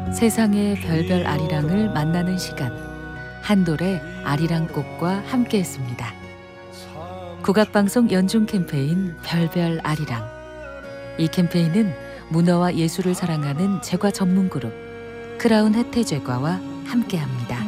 세상의 별별 아리랑을 만나는 시간, 한돌의 아리랑꽃과 함께했습니다. 국악방송 연중 캠페인 별별 아리랑. 이 캠페인은 문화와 예술을 사랑하는 제과 전문 그룹 크라운 혜태제과와 함께합니다.